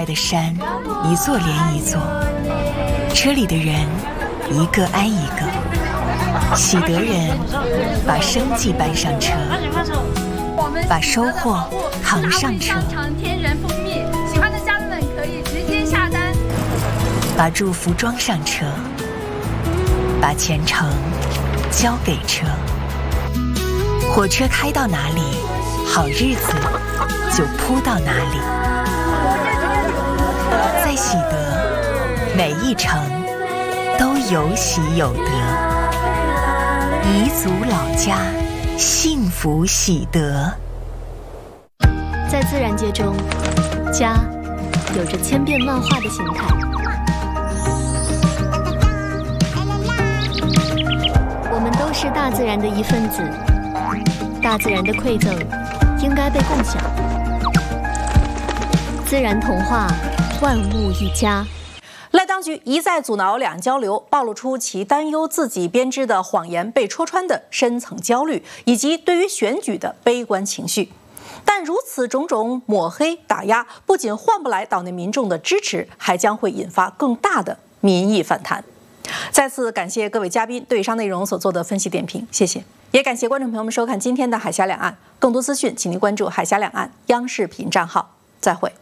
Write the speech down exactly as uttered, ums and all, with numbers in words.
外的山一座连一座，车里的人一个挨一个。喜得人把生计搬上车，把收获扛上车， 天然蜂蜜，喜欢的家人们可以直接下单。 把祝福装上车，把前程交给车。火车开到哪里，好日子就铺到哪里。在喜得，每一程都有喜有得。彝族老家，幸福喜得。 在自然界中，家有着千变万化的形态。我们都是大自然的一份子，大自然的馈赠应该被共享。自然童话，万物一家。 赖当局一再阻挠两岸交流，暴露出其担忧自己编织的谎言被戳穿的深层焦虑，以及对于选举的悲观情绪。但如此种种抹黑打压，不仅换不来岛内民众的支持，还将会引发更大的民意反弹。再次感谢各位嘉宾对以上内容所做的分析点评，谢谢。也感谢观众朋友们收看今天的海峡两岸，更多资讯请您关注海峡两岸央视频账号。再会。